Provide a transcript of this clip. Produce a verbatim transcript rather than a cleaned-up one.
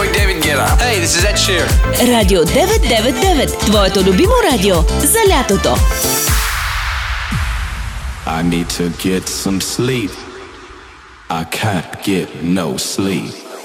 boy David Guetta. Hey, this is Ed Sheeran. Радио деветстотин деветдесет и девет. Твоето любимо радио за лятото. I need to get some sleep. I can't get no sleep.